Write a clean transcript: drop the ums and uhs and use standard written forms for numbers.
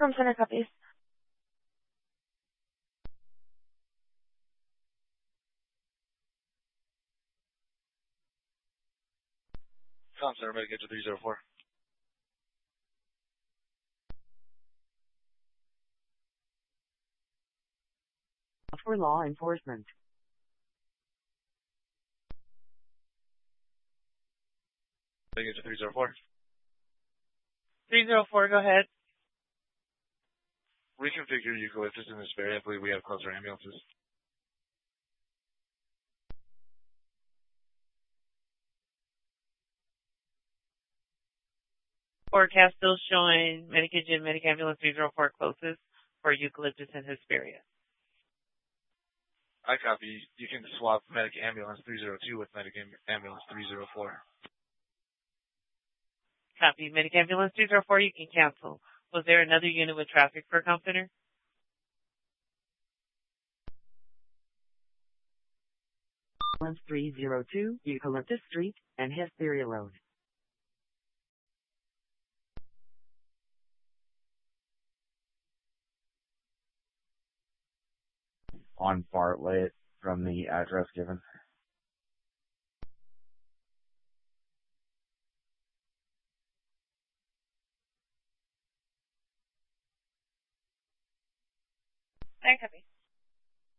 From Center Copies. Tom Center, Medic Engine 304. For law enforcement. Medic Engine 304. 304, go ahead. Reconfigure eucalyptus in this area. I believe we have closer ambulances. Forecast still showing Medic Engine, Medic Ambulance 304 closest for Eucalyptus and Hesperia. I copy. You can swap Medic Ambulance 302 with Medic Ambulance 304. Copy. Medic Ambulance 304, you can cancel. Was there another unit with traffic for Comp Center? Ambulance 302, Eucalyptus Street and Hesperia Road. On Bartlett from the address given. I copy.